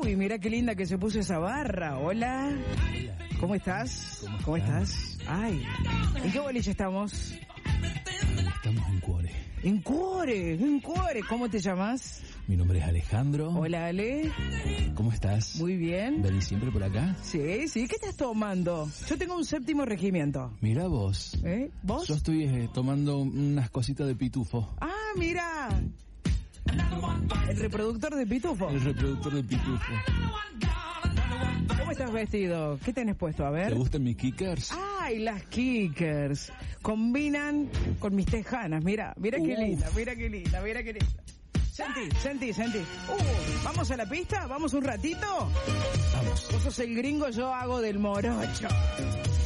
Uy, mira qué linda que se puso esa barra. Hola. ¿Cómo estás? ¿Cómo estás? Ay, ¿en qué boliche estamos? Estamos en Cuore. En Cuore. ¿Cómo te llamas? Mi nombre es Alejandro. Hola, Ale. ¿Cómo estás? Muy bien. ¿Venís siempre por acá? Sí. ¿Qué estás tomando? Yo tengo un 7º regimiento. Mira vos. ¿Vos? Yo estoy tomando unas cositas de pitufo. Ah, mira. El reproductor de pitufo. El reproductor de pitufo. ¿Cómo estás vestido? ¿Qué tenés puesto? A ver. ¿Te gustan mis kickers? ¡Ay, las kickers! Combinan con mis tejanas. Mira qué linda, mira qué linda. Sentí. ¿Vamos a la pista? ¿Vamos un ratito? Vamos. Vos sos el gringo, yo hago del morocho.